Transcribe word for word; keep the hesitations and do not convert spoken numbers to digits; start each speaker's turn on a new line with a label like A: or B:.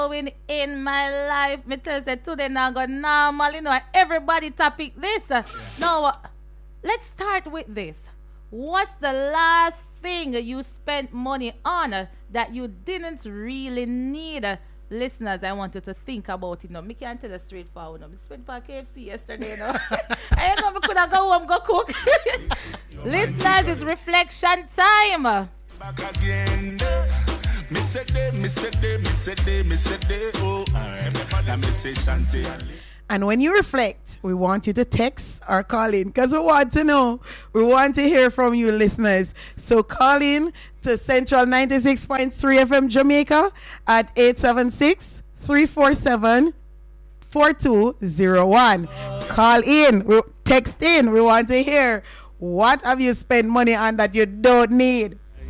A: Going in my life, me tell you today now go normal, you know, everybody topic this. Uh, Now, uh, let's start with this. What's the last thing you spent money on uh, that you didn't really need? Uh, listeners, I want you to think about it now. Me can't tell you straightforward. No. I spent for K F C yesterday. No. I know I could have go home, go cook. Listeners, it's reflection time.
B: Back again. Me say day, me say day, me say day, me say day. Oh, I me say Shanti.
C: And when you reflect, we want you to text or call in because we want to know. We want to hear from you, listeners. So call in to Central ninety-six point three F M Jamaica at eight seven six, three four seven, four two zero one. Call in. We text in. We want to hear what have you spent money on that you don't need.